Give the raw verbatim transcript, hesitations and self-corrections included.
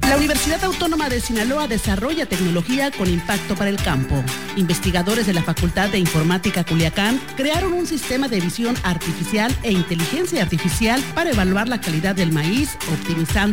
La Universidad Autónoma de Sinaloa desarrolla tecnología con impacto para el campo. Investigadores de la Facultad de Informática Culiacán crearon un sistema de visión artificial e inteligencia artificial para evaluar la calidad del maíz, optimizando